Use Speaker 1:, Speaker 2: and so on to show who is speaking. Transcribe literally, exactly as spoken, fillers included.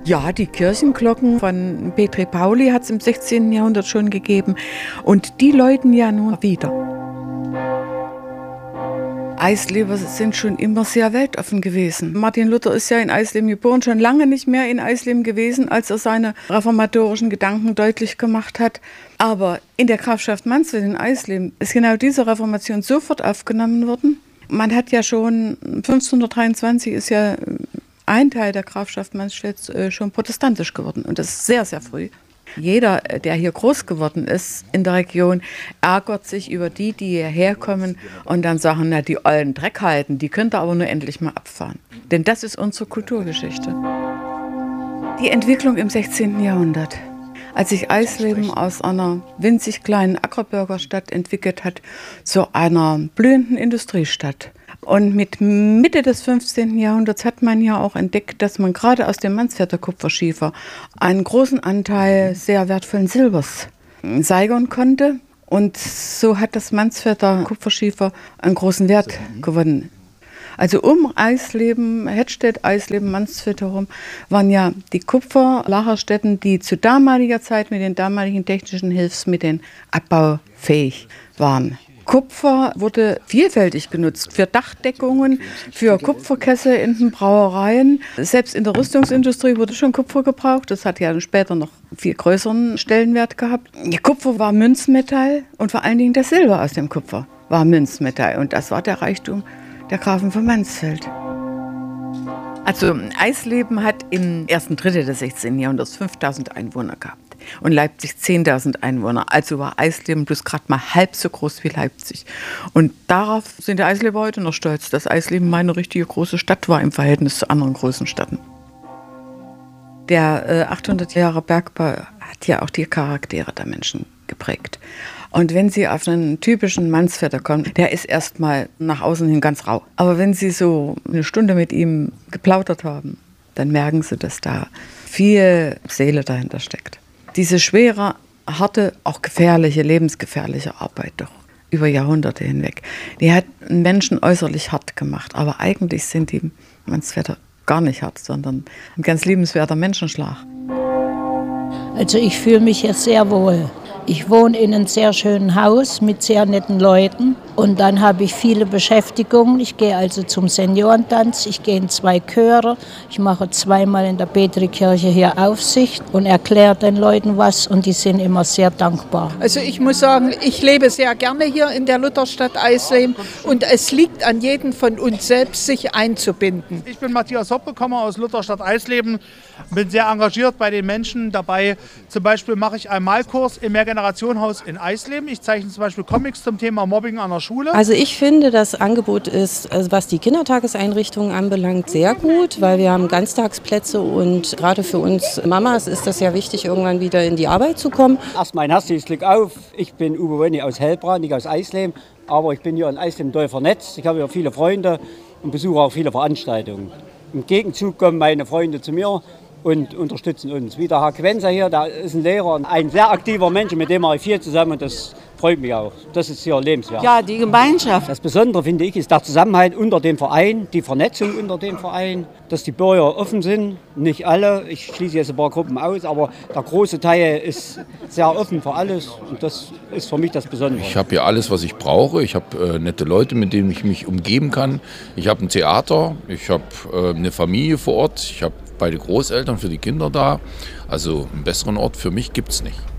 Speaker 1: Ja, die Kirchenglocken von Petri Pauli hat es im sechzehnten Jahrhundert schon gegeben. Und die läuten ja nun wieder. Eisleber sind schon immer sehr weltoffen gewesen. Martin Luther ist ja in Eisleben geboren, schon lange nicht mehr in Eisleben gewesen, als er seine reformatorischen Gedanken deutlich gemacht hat. Aber in der Grafschaft Mansfeld in Eisleben ist genau diese Reformation sofort aufgenommen worden. Man hat ja schon, fünfzehnhundertdreiundzwanzig ist ja ein Teil der Grafschaft Mansfeld schon protestantisch geworden. Und das ist sehr, sehr früh. Jeder, der hier groß geworden ist in der Region, ärgert sich über die, die hierher kommen und dann sagen, na, die ollen Dreckhalten, die könnt ihr aber nur endlich mal abfahren. Denn das ist unsere Kulturgeschichte. Die Entwicklung im sechzehnten Jahrhundert, als sich Eisleben aus einer winzig kleinen Ackerbürgerstadt entwickelt hat zu einer blühenden Industriestadt. Und mit Mitte des fünfzehnten Jahrhunderts hat man ja auch entdeckt, dass man gerade aus dem Mansfelder Kupferschiefer einen großen Anteil sehr wertvollen Silbers steigern konnte. Und so hat das Mansfelder Kupferschiefer einen großen Wert gewonnen. Also um Eisleben, Hettstedt, Eisleben, Mansfeld herum waren ja die Kupferlagerstätten, die zu damaliger Zeit mit den damaligen technischen Hilfsmitteln abbaufähig waren. Kupfer wurde vielfältig genutzt für Dachdeckungen, für Kupferkessel in den Brauereien. Selbst in der Rüstungsindustrie wurde schon Kupfer gebraucht. Das hat ja später noch viel größeren Stellenwert gehabt. Ja, Kupfer war Münzmetall und vor allen Dingen das Silber aus dem Kupfer war Münzmetall. Und das war der Reichtum der Grafen von Mansfeld. Also Eisleben hat im ersten Drittel des sechzehnten Jahrhunderts fünftausend Einwohner gehabt und Leipzig zehntausend Einwohner. Also war Eisleben bloß gerade mal halb so groß wie Leipzig. Und darauf sind die Eisleber heute noch stolz, dass Eisleben mal eine richtige große Stadt war im Verhältnis zu anderen großen Städten. Der äh, achthundert Jahre Bergbau hat ja auch die Charaktere der Menschen geprägt. Und wenn Sie auf einen typischen Mansfelder kommen, der ist erstmal nach außen hin ganz rau. Aber wenn Sie so eine Stunde mit ihm geplaudert haben, dann merken Sie, dass da viel Seele dahinter steckt. Diese schwere, harte, auch gefährliche, lebensgefährliche Arbeit doch über Jahrhunderte hinweg, die hat einen Menschen äußerlich hart gemacht. Aber eigentlich sind die Mansfelder gar nicht hart, sondern ein ganz liebenswerter Menschenschlag.
Speaker 2: Also ich fühle mich hier sehr wohl. Ich wohne in einem sehr schönen Haus mit sehr netten Leuten und dann habe ich viele Beschäftigungen. Ich gehe also zum Seniorentanz, ich gehe in zwei Chöre, ich mache zweimal in der Petri-Kirche hier Aufsicht und erkläre den Leuten was und die sind immer sehr dankbar.
Speaker 3: Also ich muss sagen, ich lebe sehr gerne hier in der Lutherstadt Eisleben und es liegt an jedem von uns selbst, sich einzubinden.
Speaker 4: Ich bin Matthias Hoppe, komme aus Lutherstadt Eisleben, bin sehr engagiert bei den Menschen dabei. Zum Beispiel mache ich einen Malkurs im Mehrgenerationenhaus in Eisleben. Ich zeichne zum Beispiel Comics zum Thema Mobbing an der Schule.
Speaker 5: Also ich finde, das Angebot ist, was die Kindertageseinrichtungen anbelangt, sehr gut, weil wir haben Ganztagsplätze und gerade für uns Mamas ist das ja wichtig, irgendwann wieder in die Arbeit zu kommen.
Speaker 6: Erstmal ein herzliches Glück auf. Ich bin Uwe Wönni aus Hellbrand, nicht aus Eisleben, aber ich bin hier in Eisleben doll vernetzt. Ich habe hier viele Freunde und besuche auch viele Veranstaltungen. Im Gegenzug kommen meine Freunde zu mir und unterstützen uns. Wie der Herr Quenzer hier, der ist ein Lehrer, ein sehr aktiver Mensch, mit dem mache ich viel zusammen und das freut mich auch. Das ist hier lebenswert.
Speaker 7: Ja, die Gemeinschaft.
Speaker 6: Das Besondere, finde ich, ist der Zusammenhalt unter dem Verein, die Vernetzung unter dem Verein, dass die Bürger offen sind, nicht alle, ich schließe jetzt ein paar Gruppen aus, aber der große Teil ist sehr offen für alles und das ist für mich das Besondere.
Speaker 8: Ich habe hier alles, was ich brauche. Ich habe äh, nette Leute, mit denen ich mich umgeben kann. Ich habe ein Theater, ich habe äh, eine Familie vor Ort, ich habe beide Großeltern für die Kinder da. Also einen besseren Ort für mich gibt es nicht.